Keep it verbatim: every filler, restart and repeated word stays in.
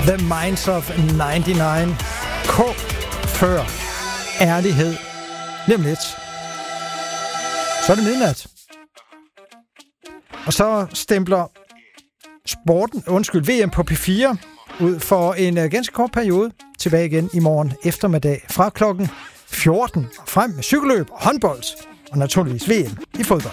The Minds of nioghalvfems. K før ærlighed. Lige om lidt. Så er det midnat. Og så stempler sporten, undskyld, V M på P fire ud for en uh, ganske kort periode. Tilbage igen i morgen eftermiddag fra klokken fjorten frem med cykelløb, håndbold og naturligvis V M i fodbold.